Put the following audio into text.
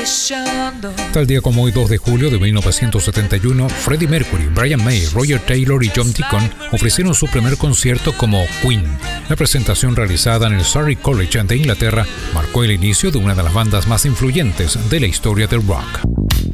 Tal día como hoy, 2 de julio de 1971, Freddie Mercury, Brian May, Roger Taylor y John Deacon ofrecieron su primer concierto como Queen. La presentación realizada en el Surrey College de Inglaterra marcó el inicio de una de las bandas más influyentes de la historia del rock.